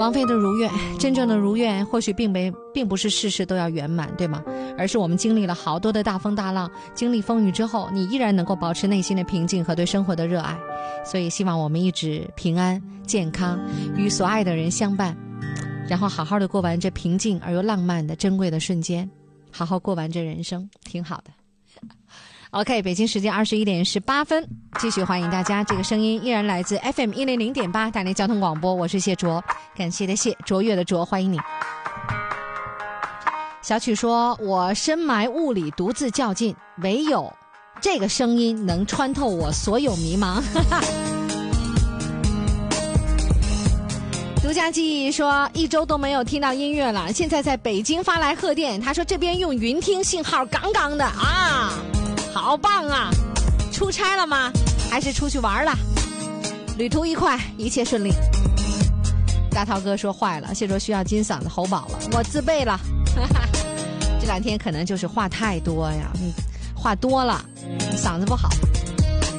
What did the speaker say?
王菲的如愿，真正的如愿或许并不是事事都要圆满，对吗？而是我们经历了好多的大风大浪，经历风雨之后，你依然能够保持内心的平静和对生活的热爱。所以希望我们一直平安健康，与所爱的人相伴，然后好好的过完这平静而又浪漫的珍贵的瞬间，好好过完这人生，挺好的。OK， 北京时间21点18分，继续欢迎大家。这个声音依然来自 FM 100.8大连交通广播，我是谢卓，感谢的谢，卓越的卓，欢迎你。小曲说：“我深埋雾里独自较劲，唯有这个声音能穿透我所有迷茫。”独家记忆说1周都没有听到音乐了，现在在北京发来贺电，他说这边用云听信号杠杠的啊。好棒啊！出差了吗？还是出去玩了？旅途愉快，一切顺利。大涛哥说坏了，谢卓需要金嗓子喉宝了，我自备了。这2天可能就是话太多呀，话多了，嗓子不好。